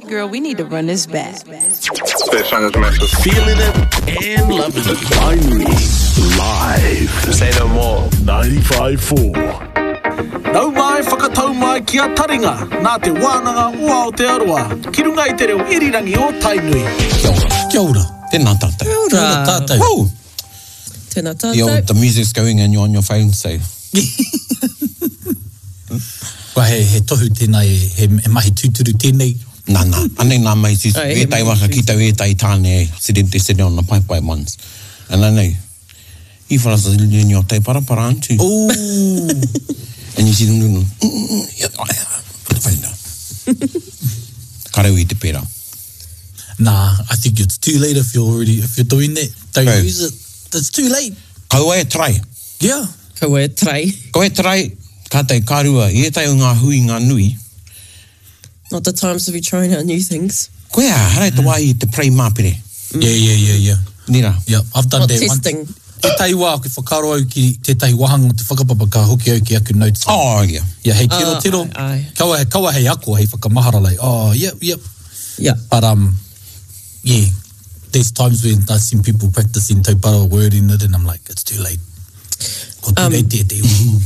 Girl, we need to run this back. This song is massive. Feeling it and loving it. Finally, live. Say no more. 95.4. Nau mai whakatau mai ki a taringa, nā te wānanga ua o te aroa, ki runga I te reo irirangi o Tainui. Kia ora. Tēnā tātou. Kia ora. Tēnā tātou. Woo! Tēnā tātou. The music's going and you're on your phone, so... Wa he tohu tēnā he mahi tūturu tēnei. Nā. Anei nā mai tūturu. E tai waka ki tau e tai tāne sitting on the pipe ones. And I know, you fellas are doing your te parapara, aren't you? Oh! And you see them doing, put the phone down. Karau I te pera. Nah, I think it's too late if you're doing that. Don't use it. It's too late. Kaua e trai. Yeah. Kaua e trai. Kaua e trai, kātai kārua, I e tai o ngā hui ngā nui. Not the times to be trying out new things. Koea, harai te wai te prei māpere. Yeah. Nira. Yeah, I've done Not that testing. once. Te tai wā ki whakaro au ki te tai wahanga te whakapapa ka hoki au ki aku notes. Oh, yeah. Yeah, hei tiro. Ai. Kaua hei ako, hei whakamahara lai. Oh, yep. Yeah. But, yeah, there's times when I see people practicing taupara word in it and I'm like, it's too late. Ko tū late te uhu.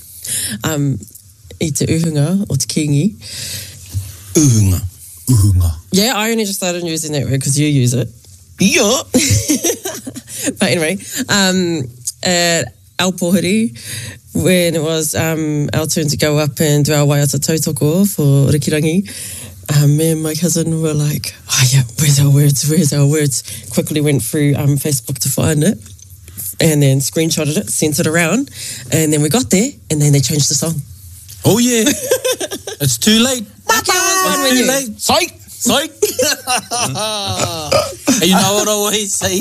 I te uhunga o te kingi. Uhunga. Yeah, I only just started using that word because you use it. Yeah. But anyway, at Aopohiri, when it was our turn to go up and do our waiata tautoko for Rikirangi, me and my cousin were like, where's our words? Quickly went through Facebook to find it and then screenshotted it, sent it around, and then we got there and then they changed the song. Oh yeah. It's too late. It's too late. Psych. And you know what I always say?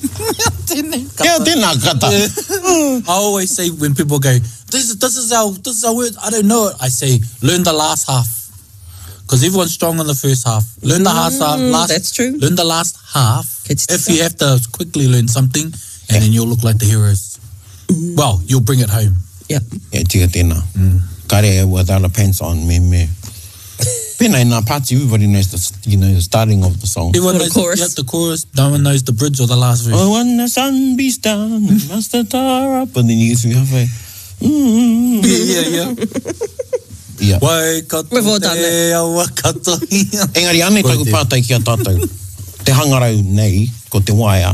Tēnā kata. I always say when people go, this is our word, I don't know it. I say, learn the last half. Because everyone's strong on the first half. Learn the last half. That's true. Learn the last half. If you have to quickly learn something, and then you'll look like the heroes. Well, you'll bring it home. Yeah. Yeah, tika tēnā. Kare without a pants on, me. Pēnei nā pāti, everybody knows the starting of the song. Everyone knows the chorus. The chorus. No one knows the bridge or the last verse. Oh, when the sun beats down, you must tar up. And then you get through halfway. Yeah. Yeah. We've all done that. Engari, anei taku pātai ki a tātou. Te hangarau nei, ko te waia.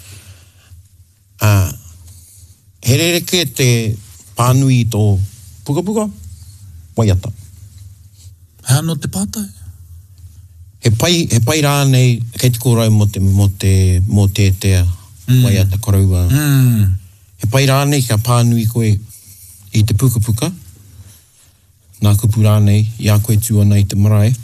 He rereke te pānui tō puka, waiata. Hea no te pātai? He pai rā nei, kei te kōrau mo te waiata koraua. He pai rā nei ka pānui koe I te puka. Nā kupu rā nei, ia koe tua nei te marae.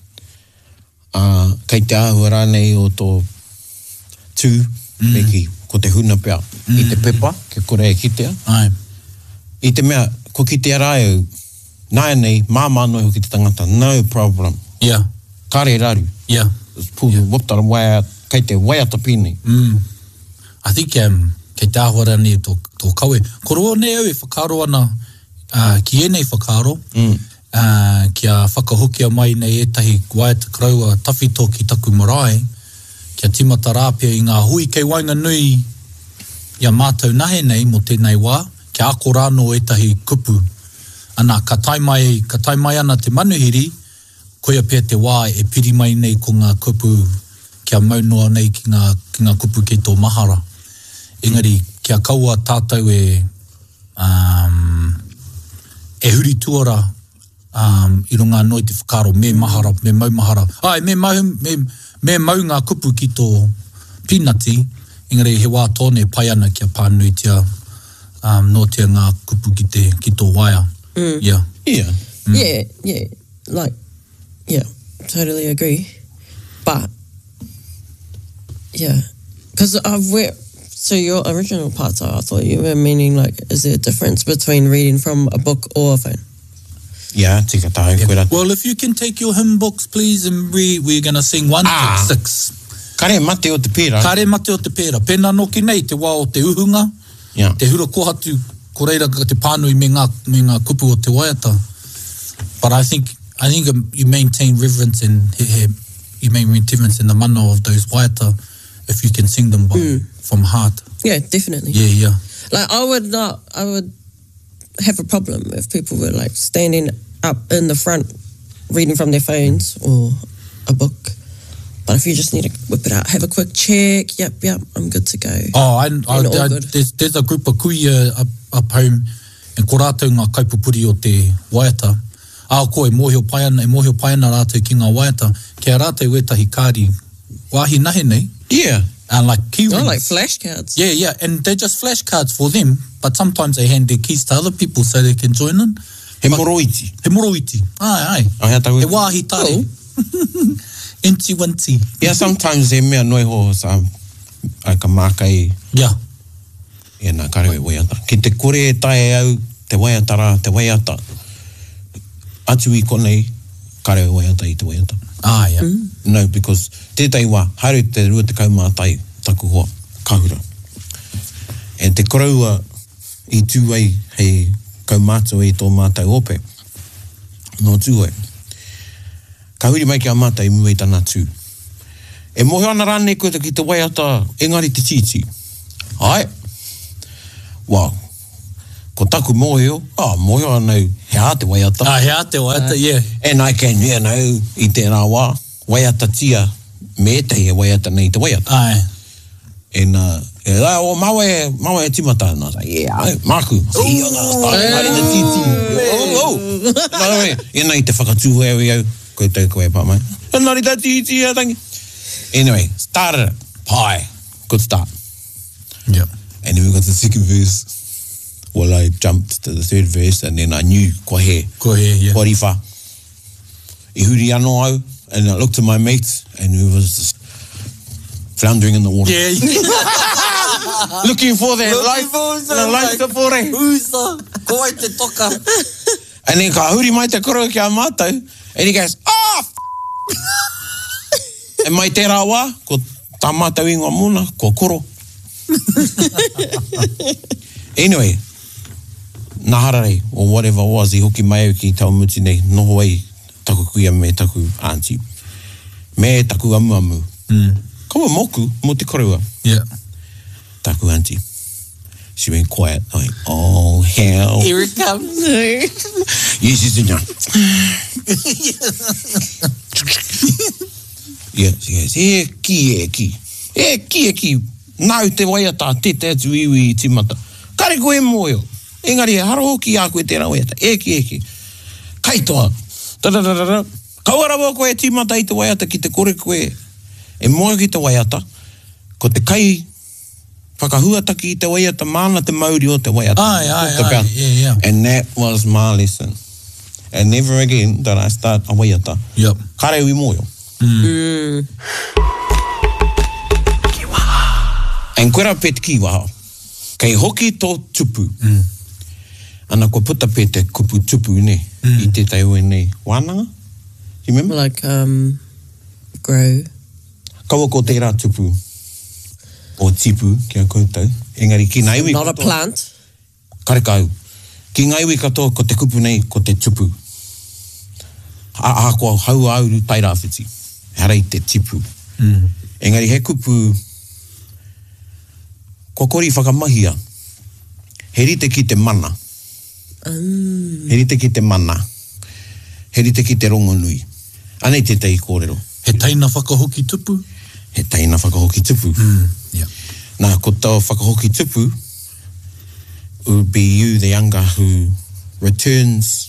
Kei te āhua rā nei o tō tū, meki, ko te huna pea. I te pepa, ke kore e kitea. Ai. I te mea, ko kitea rā eu, nāia nei, māmānoi hoki te tangata, no problem. Yeah. Kare raru. Yeah. Waptara waia, kei te waiata pīnei. I think kei te āhua rā nei tō kaue. Koroa nei au e whakaro ana, ki e nei whakaro, kia whakahokia mai nei etahi waiata kraua tawhito ki taku marae, kia timata rāpia I ngā hui kei wainga nui ia mātou nahe nei mo tēnei wā, kia ako rāno etahi kupu. Ana, ka tai mai ana te manuhiri, koia pia te wā e piri mai nei ko ngā kupu, kia maunoa nei ki ngā kupu kei tō mahara. Engari, kia kaua tātou e huri tuara I runga noi te whakaro, me mahara, me mau mahara. Ai, me mau ngā kupu ki tō pinati, engari he wā tōne pai ana kia pānuitia notia ngā kupu ki tō waia. Yeah. Yeah, like, yeah, totally agree. But, yeah, because so your original parts I thought you were meaning like, is there a difference between reading from a book or a phone? Yeah, tika tahu koe rata. Well, if you can take your hymn books, please, and we're going to sing 1 to 6. Kare mate o te pēra. Pēnā no ki nei, te wā o te uhunga, te hura kohatu, ko reira ka te pānui me ngā kupu o te waiata. But I think you maintain reverence and he you make a difference in the mana of those waiata if you can sing them from heart. Yeah, definitely. Yeah. Like, I would have a problem if people were like standing up in the front reading from their phones or a book. But if you just need to whip it out, have a quick check, yep, I'm good to go. There's a group of kuia up home, and ko rātou ngā kaipupuri o te waiata. Ko e mōhio pai ana rātou ki ngā waiata, kia rātou wetahi kāri wāhi nahe nei. Yeah. And like keyring. Oh, like flashcards. Yeah, and they're just flashcards for them, but sometimes they hand their keys to other people so they can join in. He moroiti. Ai. He wāhi tare. Inti winti. Yeah, sometimes he mea noi ho sa ka mākai. Yeah. E nā karewe waiata. Ki te kore e tae au, te waiatara, te waiata. Atu I konei, karewe waiata I te waiata. Yeah. No, because tētai wā, haere te rua te kaumātai taku hoa, kahura. E te koraua I tūai hei kaumātua I tō mātai ope. No tūai. Ka huri mai ki a mātai muei tana tū. E mohe ana rāne koe ki te waiata engari te titi. Ai. Wow. Ko taku moheo. Moheo anau hea te waiata. Hea te waiata, yeah. And I can hear now I tērā wā. Waiata tia. Me te he waiata nei te waiata. Ai. And mawe e timata. And I was like, yeah, māku. See you ngā te titi. E nei te whakatūhoi au au. Koe tau koe pa mai. Nari tā titi tangi. Anyway, started it. Pie. Good start. Yep. And then we got to the second verse. Well, I jumped to the third verse and then I knew ko he. Yeah. Koriwha. I huri anō au. And I looked at my mate and he was just floundering in the water. Yeah. Looking for their life. Life support. Usa. Ko ai te toka. And then ka huri mai te koro ki a mātou. And he goes, and mai tērā wā, ko tā mātou ingoa muna, ko koro. Anyway, nā hararei, or whatever it was, I hoki mai au ki tau muti nei, noho ai, taku kuia me taku auntie. Me taku amu. Kaua moku, mo te korua. Yeah. Taku auntie. She went quiet, like, oh, hell. Here it comes. Yes, she's in young. Yeah, she goes, e ki. Nau te waiata, te atu iwi I timata. Kare koe moio. Engari, haro hoki a koe tērā waiata. E ki. Kaitoa. Kauarawa koe timata I te waiata ki te kore koe. E moio ki te waiata. Ko te kai whakahuataki I te waiata, mana te mauri o te waiata. Ai, yeah. And that was my lesson. And never again did I start a waiata. Yep. Kare ui moio. And koera pet kiwaha. Kei hoki tō tupu. Ana ko puta pe te kupu tupu ne. I te taiwe nei. Wānanga? You remember? Like, grow. Kaua ko tērā tupu. O tipu, kia koutou. Engari, ki naiwi Not a plant. Kare kau. Ki ngaiwi katoa ko te kupu nei, ko te tupu. Ko hau auru taira whiti. Harei te tipu. Engari, he kupu, ko kori whakamahia. He rite ki te mana. He rite ki te mana. He rite ki te rongonui. Anei te tei kōrero. He taina whakahoki tupu? He taina whakahoki tupu. Yeah. Nā, ko tau whakahoki tupu, it would be you, the younger, who returns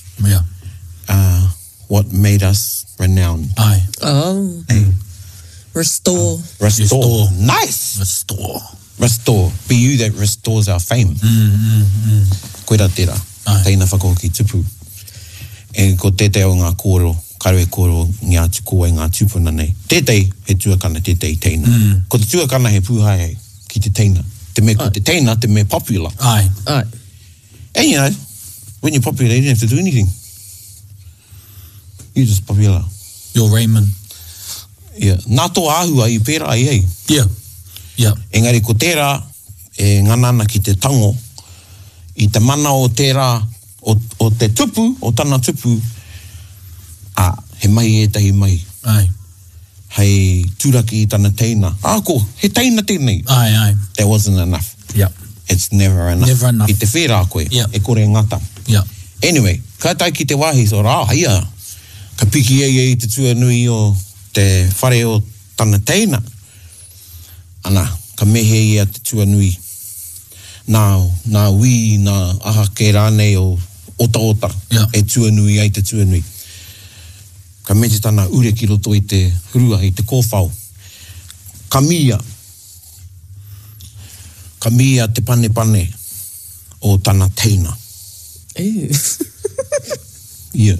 what made us renowned. Ai. Oh. Restore. Restore. Nice! Restore. Be you that restores our fame. Koera tērā. Taina whakahoki tupu. E ko tētai o ngā kōrero, karewe kōrero, ngā tukoa, ngā tupuna nei. Tētai he tuakana, tētai teina. Ko te tuakana he pūhai ki te teina. Te me ko te teina, te me popular. Ai. And you know, when you're popular, you don't have to do anything. You're just popular. You're Raymond. Yeah. Nā tō āhua I pērā I ei. Yeah. Engari ko tērā, e nganana ki te tango, I te mana o tērā, o te tupu, o tana tupu, he mai e tahi mai. Ai. hei tūraki I tana teina. Ko, he teina tēnei. Ai. That wasn't enough. Yeah. It's never enough. Never enough. I te whera koe, Yeah. e kore ngata. Yeah. Anyway, ka tai ki te wāhi, so haia, ka piki ei te tuanui o te whare o tana teina. Ana, ka mehe ia te tuanui. Nā ui, nā aha ke rānei o ota, Yeah. e tuanui ai te tuanui. Ka mete tana ure ki roto I te hurua, I te kōwhau. Ka mia te pane o tana teina. Ooh. Yeah.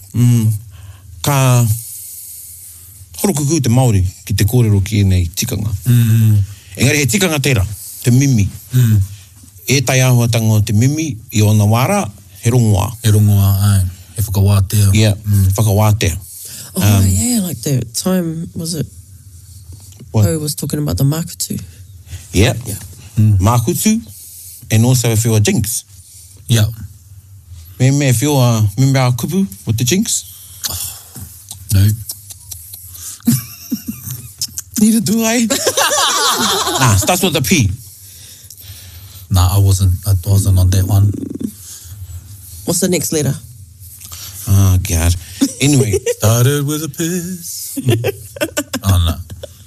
Ka horokuku te Māori ki te kōrero ki enei tikanga. Engari he tikanga tērā, te mimi. E tai āhuatanga o te mimi I ona wāra, he rongoa. He rongoa, ai. He whakawātea. Yeah, whakawātea. Yeah, like the time, was it? What? Who was talking about the makutu? Yeah. Makutu, and also if you're a jinx. Yeah. Remember if you're remember our kupu with the jinx? No. Neither do I. Nah, starts with a P. Nah, I wasn't on that one. What's the next letter? Oh, God. Anyway. Started with a piss. Oh, no.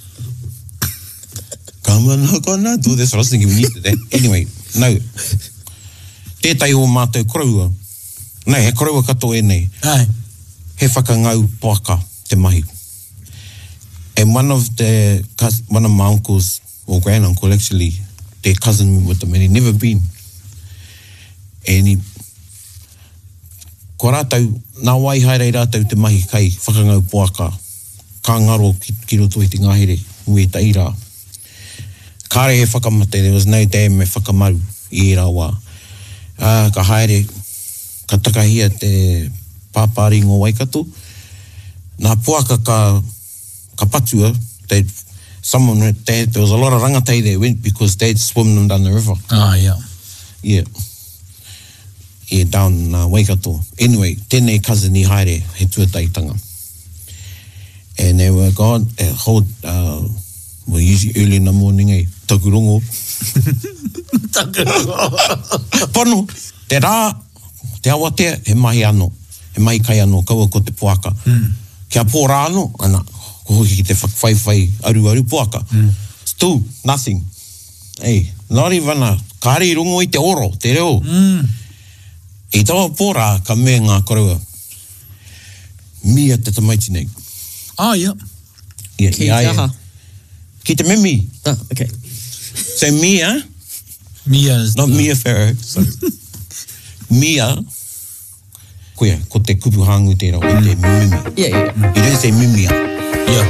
Come on, gonna do this. I was thinking we needed that. Anyway, no. Tētai o mātou koraua. Nei, he koraua kato e nei. Ai. He whakangau poaka te mahi. And one of my uncles, or granduncle actually, their cousin with them, and he'd never been. And ko rātou, nā wai haerei rātou te mahi kai, whakangau poaka, ka ngaro ki roto I te ngahere, ue ta ira. Kāre he whakamate, there was no dam me whakamaru I ira wā. Ka haere, ka takahia te pāpāri ngō Waikato. Nā puaka ka patua, there was a lot of rangatai there went because they'd swim them down the river. Ah, yeah. Yeah. Yeah, down Waikato. Anyway, tēnei cousin I haere, he tuataitanga. And they were gone, well, usually early in the morning, takurongo. Pono, te rā, te awatea, he mahi ano, he mahi kai ano, kaua ko te puaka. Kia pōra ano, ana, ko hoki ki te whaiwhai aru puaka. Still, nothing. Hey, not even a kāre rongo I te oro, te reo. E tawa pōra, ka mea ngā koreua. Mia te tamaiti nei. Ah, yeah. Yeah, Ki taha. Ki te mimi. Oh, okay. So Mia, Mia is not Mia Farrow, sorry. Mia, ko te kupu hangu tērā, o te mimi. Yeah. You don't say mimia.